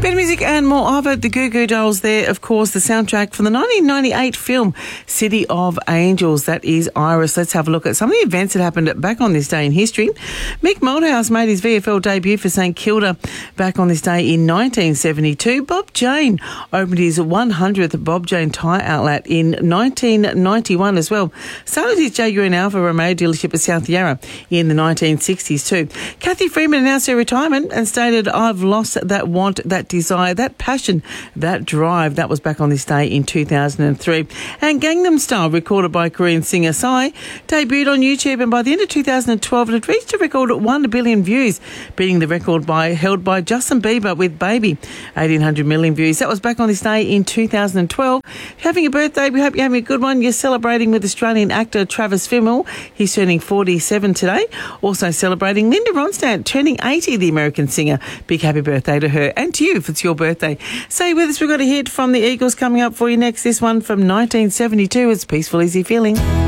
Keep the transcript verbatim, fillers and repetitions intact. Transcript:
Bit of music and more of it. The Goo Goo Dolls there, of course, the soundtrack from the nineteen ninety-eight film City of Angels. That is Iris. Let's have a look at some of the events that happened back on this day in history. Mick Malthouse made his V F L debut for St Kilda back on this day in nineteen seventy-two. Bob Jane opened his one hundredth Bob Jane tyre outlet in nineteen ninety-one as well. Started his Jaguar and Alfa Romeo dealership at South Yarra in the nineteen sixties too. Kathy Freeman announced her retirement and stated, "I've lost that want, that desire, that passion, that drive." That was back on this day in two thousand three. And Gangnam Style, recorded by Korean singer Psy, debuted on YouTube, and by the end of two thousand twelve it had reached a record at one billion views, beating the record by held by Justin Bieber with Baby, eighteen hundred million views. That was back on this day in two thousand twelve. If you're having a birthday, we hope you're having a good one. You're celebrating with Australian actor Travis Fimmel. He's turning forty-seven today. Also celebrating Linda Ronstadt, turning eighty, the American singer. Big happy birthday to her and to you if it's your birthday. Stay with us. We've got a hit from the Eagles coming up for you next. This one from nineteen seventy-two. It's Peaceful Easy Feeling.